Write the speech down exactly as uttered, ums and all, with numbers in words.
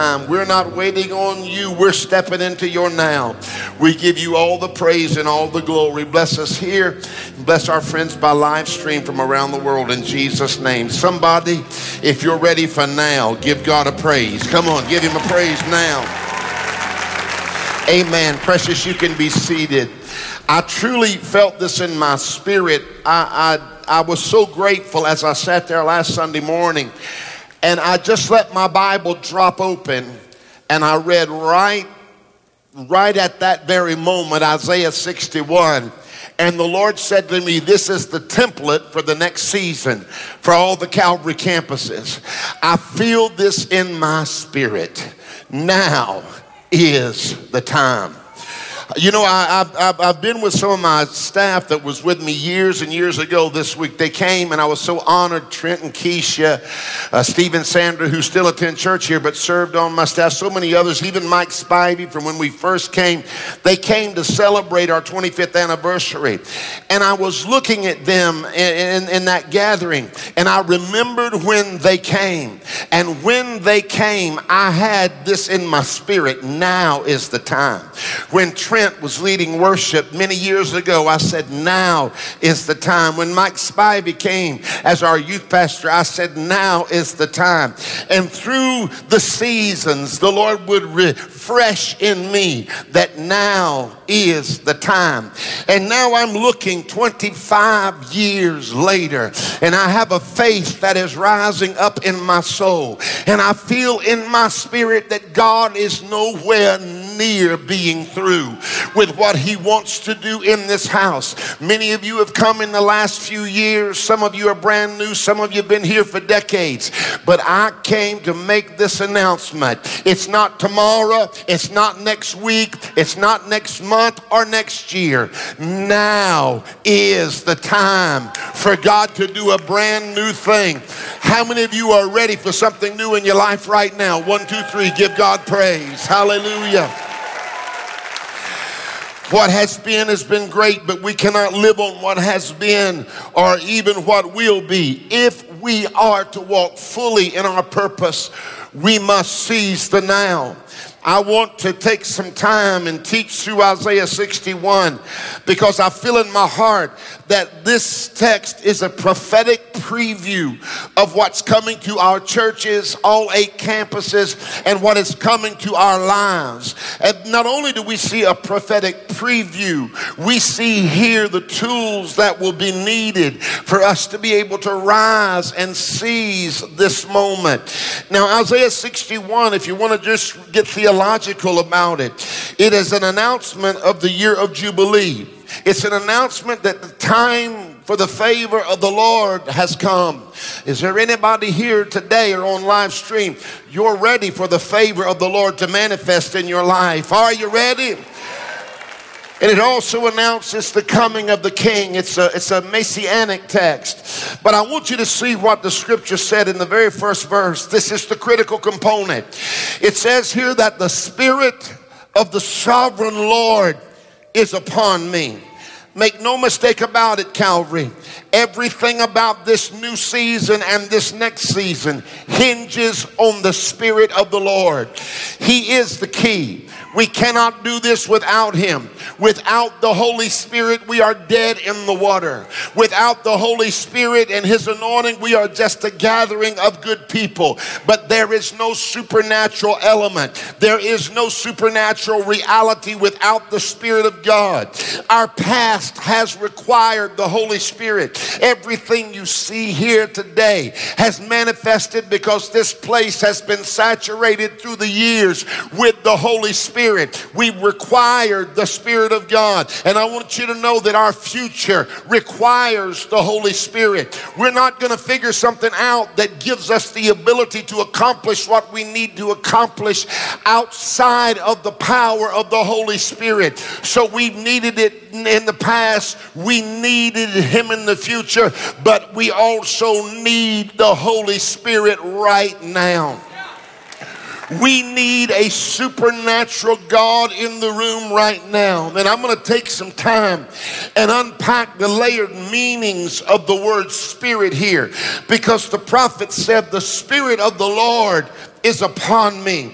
We're not waiting on you. We're stepping into your now. We give you all the praise and all the glory. Bless us here. Bless our friends by live stream from around the world in Jesus' name. Somebody, if you're ready for now, give God a praise. Come on, give him a praise now. Amen. Precious, you can be seated. I truly felt this in my spirit. I, I, I was so grateful as I sat there last Sunday morning. And I just let my Bible drop open, and I read right, right at that very moment, Isaiah sixty-one. And the Lord said to me, this is the template for the next season for all the Calvary campuses. I feel this in my spirit. Now is the time. You know, I, I've, I've been with some of my staff that was with me years and years ago this week. They came, and I was so honored. Trent and Keisha, uh, Stephen Sandra, who still attend church here but served on my staff, so many others, even Mike Spivey from when we first came. They came to celebrate our twenty-fifth anniversary. And I was looking at them in, in, in that gathering, and I remembered when they came. And when they came, I had this in my spirit. Now is the time. When Trent was leading worship many years ago, I said, now is the time. When Mike Spivey came as our youth pastor, I said, now is the time. And through the seasons, the Lord would refresh in me that now is the time. And now I'm looking twenty-five years later, and I have a faith that is rising up in my soul. And I feel in my spirit that God is nowhere near being through with what he wants to do in this house. Many of you have come in the last few years. Some of you are brand new. Some of you have been here for decades. But I came to make this announcement. It's not tomorrow. It's not next week. It's not next month or next year. Now is the time for God to do a brand new thing. How many of you are ready for something new in your life right now? One, two, three. Give God praise. Hallelujah. What has been has been great, but we cannot live on what has been or even what will be. If we are to walk fully in our purpose, we must seize the now. I want to take some time and teach through Isaiah sixty-one because I feel in my heart that this text is a prophetic preview of what's coming to our churches, all eight campuses, and what is coming to our lives. And not only do we see a prophetic preview, we see here the tools that will be needed for us to be able to rise and seize this moment. Now, Isaiah sixty-one, if you want to just get theological about it, it is an announcement of the year of Jubilee. It's an announcement that the time for the favor of the Lord has come. Is there anybody here today or on live stream? You're ready for the favor of the Lord to manifest in your life. Are you ready? And it also announces the coming of the King. It's a, it's a messianic text. But I want you to see what the scripture said in the very first verse. This is the critical component. It says here that the Spirit of the sovereign Lord is upon me. Make no mistake about it, Calvary. Everything about this new season and this next season hinges on the Spirit of the Lord. He is the key. We cannot do this without him. Without the Holy Spirit, we are dead in the water. Without the Holy Spirit and his anointing, we are just a gathering of good people. But there is no supernatural element. There is no supernatural reality without the Spirit of God. Our past has required the Holy Spirit. Everything you see here today has manifested because this place has been saturated through the years with the Holy Spirit. We require the Spirit of God. And I want you to know that our future requires the Holy Spirit. We're not going to figure something out that gives us the ability to accomplish what we need to accomplish outside of the power of the Holy Spirit. So we've needed it in the past. We needed him in the future. But we also need the Holy Spirit right now. We need a supernatural God in the room right now. And I'm going to take some time and unpack the layered meanings of the word spirit here. Because the prophet said, the Spirit of the Lord is upon me.